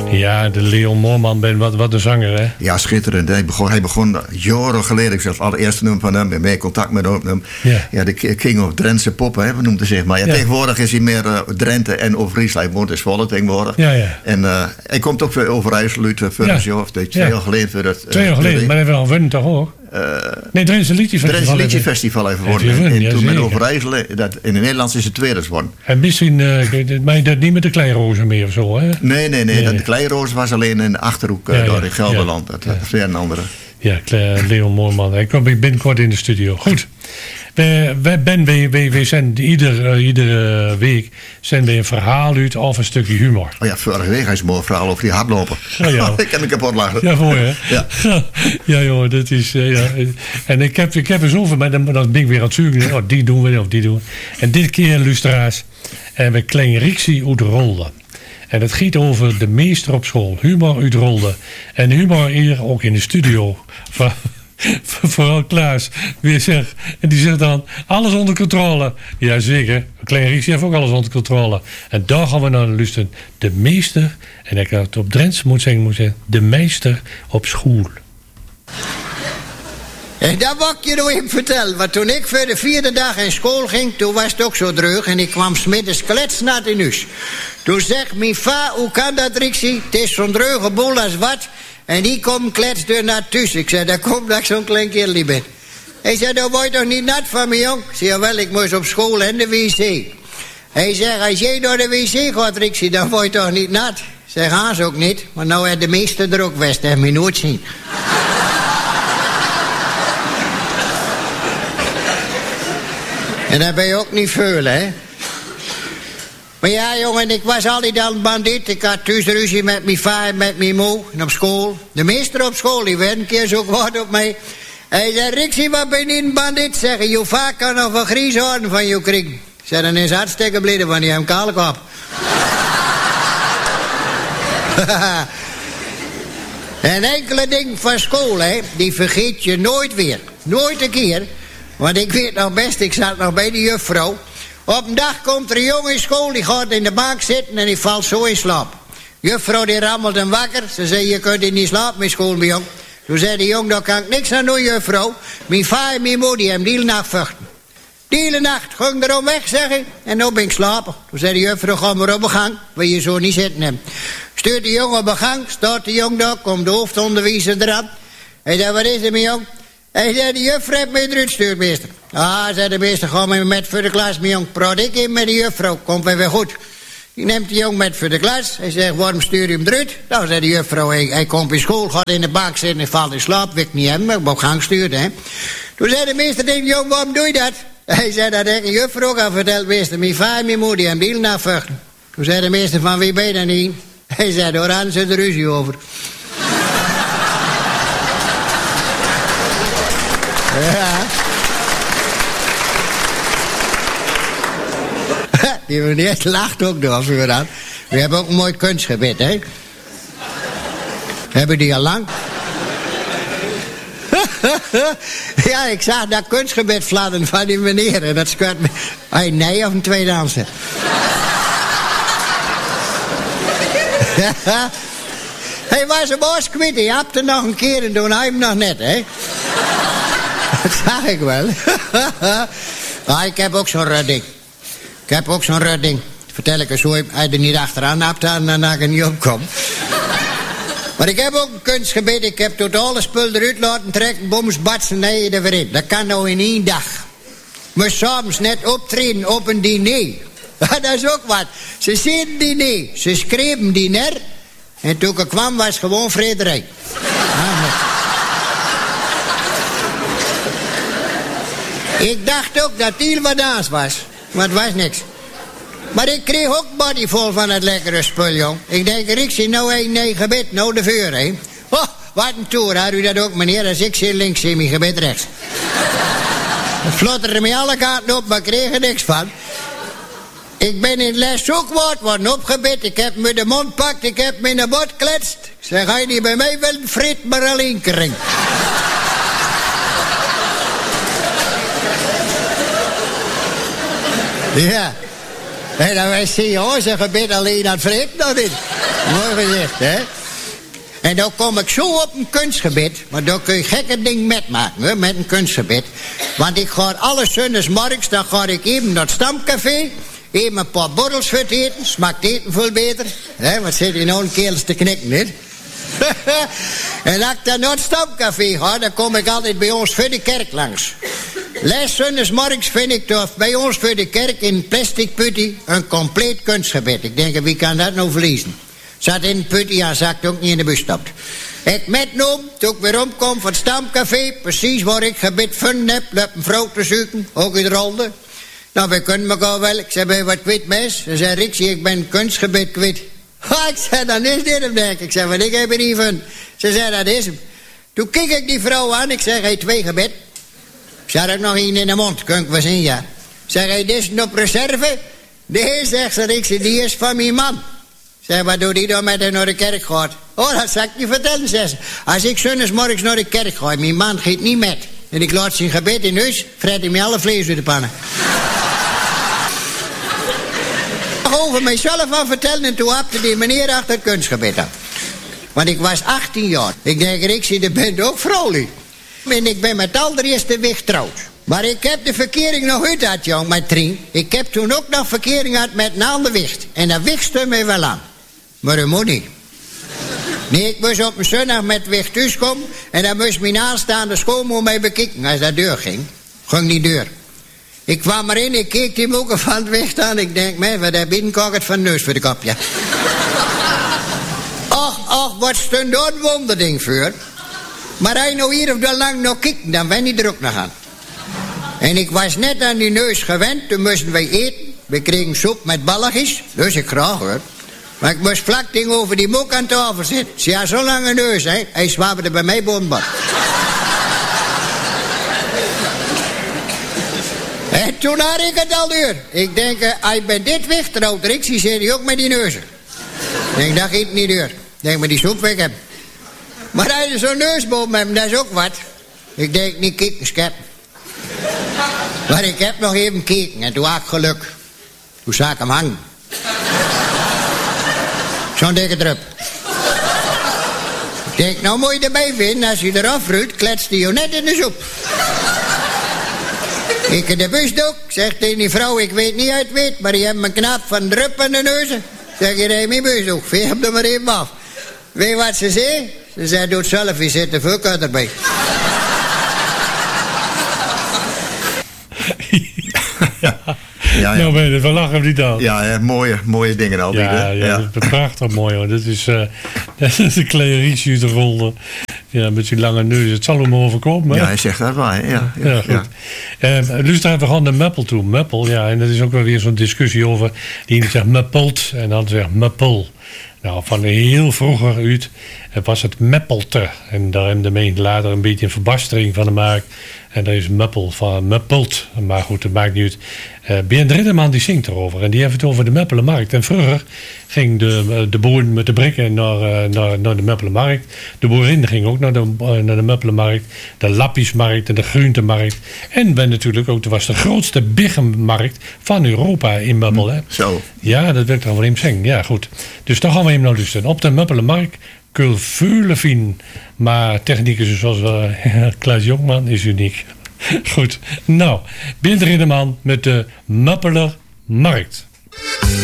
Ja, de Leon Moorman, wat een zanger, hè? Ja, schitterend. Hij begon jaren geleden, ik zeg het allereerste nummer van hem, met mij contact met hem. Ja, de King of Drentse poppen, hè, we noemen het zeg maar. Ja, tegenwoordig is hij meer Drenthe en Overijssel. Hij woont in Zwolle tegenwoordig. Ja. En hij komt ook voor Overijssel uit vorig jaar, of 2 jaar geleden. 2 jaar geleden, maar hij heeft al gewonnen toch ook? Nee, Drentse Liedjefestival. Drentse Liedjefestival heeft gewonnen. En toen met Overijssel, in het Nederlands is het tweede gewonnen. En misschien, maar dat niet met de Kleinrozen meer of zo, hè? Nee. De Kleinrozen was alleen in de Achterhoek, daar in Gelderland. Dat is weer een andere. Ja, Leon Moorman. Hij komt binnenkort in de studio. Goed. We zijn iedere week een verhaal uit of een stukje humor. Oh ja, vorige week is een mooi verhaal over die hardlopen. Oh ja. Ik heb me kapot lachen. Ja, mooi hè? Ja. Ja joh, dat is... En ik heb er zoveel, maar dan ben ik weer aan het zoeken. Oh, die doen we of die doen. En dit keer, luisteraars, we Klein Rixie uit Rolde. En het gaat over de meester op school. Humor uit Rolde. En humor hier ook in de studio. Vooral Klaas. En die zegt dan, alles onder controle. Jazeker. Klein Rixie heeft ook alles onder controle. En daar gaan we naar luisteren. De meester, en ik het op Drents moet zeggen, de meester op school. En dat wil ik je nog even vertellen. Want toen ik voor de 4e dag in school ging, toen was het ook zo droog. En ik kwam 's middags kletsnat in huis. Toen zegt mijn va, hoe kan dat, Rixie? Het is zo'n droge boel als wat. En die komt kletsdeur naar thuis. Ik zei, dat komt dat ik zo'n klein kerel ben. Hij zei, dan word je toch niet nat van me, jong? Ik zei, jawel, ik moest op school en de wc. Hij zegt, als jij door de wc gaat, Rixie, dan word je toch niet nat? Ik zeg, haast ook niet. Maar nou heeft de meeste er ook west, en me nooit zien. En dat ben je ook niet veel, hè? Maar ja, jongen, ik was altijd al een bandiet. Ik had thuis ruzie met mijn vader en met mijn moe. En op school. De meester op school, die werd een keer zo kwaad op mij. Hij zei, Rixie, wat ben je een bandiet? Zeggen, je vaak kan nog een grieshoorn van je krijgen. Ik zei, dan is hartstikke blij van die hem kale kop. En enkele dingen van school, hè, die vergeet je nooit weer. Nooit een keer. Want ik weet nog best, ik zat nog bij de juffrouw. Op een dag komt er een jongen in school, die gaat in de bank zitten en die valt zo in slaap. Juffrouw die rammelt hem wakker. Ze zei, je kunt niet slapen in school, mijn jong. Toen zei de jong, daar kan ik niks aan doen, juffrouw. Mijn vader en mijn moeder hebben die hele nacht vechten. Die hele nacht ging erom weg, zeg ik. En nu ben ik slapen. Toen zei de juffrouw, ga maar op de gang. Wil je zo niet zitten hebben. Stuurt de jongen op de gang, staat de jong daar, komt de hoofdonderwijzer eraan. Hij zei, wat is er, mijn jong? Hij zei, de juffrouw heeft mij eruit gestuurd, meester. Ah, zei de meester, ga maar met voor de klas, mijn jong. Praat ik in met de juffrouw, komt weer goed. Die neemt de jong met voor de klas. Hij zegt, waarom stuur je hem eruit? Nou, zei de juffrouw, hij komt in school, gaat in de bank zitten en valt in slaap. Wil ik niet hebben, maar ik op gang stuurt, hè. Toen zei de meester tegen de jong, waarom doe je dat? Hij zei, dat heb ik een juffrouw ook al verteld, meester. Mijn vader en mijn moeder, die hebben die navechten. Toen zei de meester, van wie ben je dan niet? Hij zei, daar hadden ze de ruzie over. Ja. Die meneer lacht ook nog als we dat. We hebben ook een mooi kunstgebed, hè? Hebben die al lang? Ja, ik zag dat kunstgebed fladderen van die meneer. En dat schuurt me. Nee, of een tweedehandse. Hij was hem oors kwijt. Hij hapte nog een keer en toen hij hem nog net, hè? Dat zag ik wel. Ik heb ook zo'n rudding. Vertel ik eens hoe hij er niet achteraan hapt en dan ik er niet opkom. Maar ik heb ook een kunstgebed. Ik heb tot alle spul eruit laten trekken. Boms, batsen, nee, er weer in. Dat kan nou in 1 dag. Maar soms net optreden op een diner. Dat is ook wat. Ze zien een diner. Ze schreven diner. En toen ik kwam was gewoon Frederik. Ik dacht ook dat Tiel wat aans was. Maar het was niks. Maar ik kreeg ook body vol van het lekkere spul, jong. Ik denk, Rixie, nou een nee gebed, nou de vuur, hè. Oh, wat een toer, had u dat ook, meneer? Als ik zit links, zie mijn gebed rechts. Het flotterde me alle kanten op, maar ik kreeg er niks van. Ik ben in les zoekwoord worden opgebed. Ik heb me de mond pakt, ik heb me in de bot kletst. Ik zeg, ga je niet bij mij willen, frit maar alleen kring. Ja. En dan zie je, hoor, zijn gebed alleen aan het vreemd nog niet. Mooi gezegd, hè? En dan kom ik zo op een kunstgebied. Maar dan kun je gekke ding met maken, hè, met een kunstgebied. Want ik ga alle zondagsmorgens, dan ga ik even naar het stamcafé. Even een paar borrels voor het eten. Smaakt eten veel beter. Hè, wat zit je nou een keer te knikken, hè? En als ik dan naar het stamcafé ga, dan kom ik altijd bij ons voor de kerk langs. Les zondagsmorgens vind ik toch bij ons voor de kerk in een plastic putty een compleet kunstgebed. Ik denk, wie kan dat nou verliezen? Zat in een putty, ja, zakt ook niet in de bus stapt. Ik metnoem, toen ik weer omkom van het stamcafé, precies waar ik gebed vinden heb, loop een vrouw te zoeken, ook in de rolde. Nou, we kunnen elkaar wel. Ik zei, ben je wat kwijt, mes? Ze zei, Rixie, ik ben kunstgebed kwijt. Ha, ik zei, dan is dit hem, denk ik. Ik zei, wat ik heb er niet van. Ze zei, dat is hem. Toen keek ik die vrouw aan, ik zeg, hey, 2 gebed. Ik zei, ook nog één in de mond, kun ik wel zien, ja. Zeg, hey, dit is op reserve? Nee, zegt ze, Rixie, die is van mijn man. Zeg, wat doet die dan met haar naar de kerk gaat? Oh, dat zal ik je vertellen, zegt ze. Als ik zondagsmorgens naar de kerk ga, mijn man gaat niet met. En ik laat zijn gebed in huis, vret hij me alle vlees uit de pannen. Over mijzelf aan vertellen en toen hapte die meneer achter het kunstgebed aan. Want ik was 18 jaar. Ik denk, Rixie, de bent ook vrolijk. En ik ben met allereerste weg getrouwd. Maar ik heb de verkering nog uit gehad, jong, met Trien. Ik heb toen ook nog verkering gehad met een ander wicht. En dat wicht stond mij wel aan. Maar dat moet niet. Nee, ik moest op een zondag met weg thuis komen. En dan moest mijn aanstaande schoonmoeder mij bekijken. Als dat deur ging die deur. Ik kwam erin, ik keek die moeken van het wicht aan. Ik denk, mij, wat daar binnen kan ik het van neus voor de kopje. Och, wat stond daar een wonderding voor. Maar hij nou hier of daar lang nog kijken, dan ben hij er ook nog aan. En ik was net aan die neus gewend, toen moesten wij eten. We kregen soep met balletjes, dus ik graag hoor. Maar ik moest vlak tegenover die moek aan tafel zitten. Ze had zo'n lange neus, hè. Hij zwabberde bij mij bovenbad. En toen had ik het al duur. Ik denk, hij ben dit weg, trouwt Rixie, zei hij ook met die neuzen. Ik denk, dat gaat niet duur. Ik denk, maar die soep weg heb. Maar hij is zo'n neus boven hem, dat is ook wat. Ik denk, niet kieken, skep. Maar ik heb nog even gekeken en toen had ik geluk. Toen zag ik hem hangen. Zo'n dikke drup. Ik denk, nou moet je erbij vinden, als je eraf ruilt, kletst hij je net in de soep. Ik in de busdoek, zeg tegen die vrouw, ik weet niet uit weet, maar je hebt een knap van drup aan de neuzen. Zeg je, nee, mijn busdoek, veeg hem er maar even af. Weet je wat ze zei? Ze zei, doe het zelf, je zit de vulkuit erbij. Ja. Nou ben je, we lachen niet aan. Ja, mooie dingen altijd. Ja, dat is prachtig mooi hoor. Dat is de kleine Rixie uit de rolde. Ja, met die lange neus. Het zal hem overkomen. Ja, hij zegt dat wel. Ja, goed. Luister, we gaan naar Meppel toe. Meppel, ja, en dat is ook wel weer zo'n discussie over. Die ene zegt Meppelt en dan zegt Meppel. Nou, van heel vroeger uit was het Meppelte. En daar hebben de mensen later een beetje een verbastering van gemaakt. En daar is Meppel van Meppelt. Maar goed, dat maakt niet uit. Bernd Ridderman die zingt erover. En die heeft het over de Meppelenmarkt. En vroeger ging de boer met de brikken naar de Meppelenmarkt. De boerin ging ook naar de Meppelenmarkt. De lappiesmarkt en de groentemarkt. En natuurlijk ook, er was de grootste biggenmarkt van Europa in Meppel. Hè? Zo. Ja, dat wil ik dan wel even zeggen. Ja, goed. Dus dan gaan we hem nou dus op de Meppelenmarkt. Kulvulefien. Maar techniek is zoals Klaas Jongman is uniek. Goed. Nou, Bernd Ridderman met de Meppelermarkt.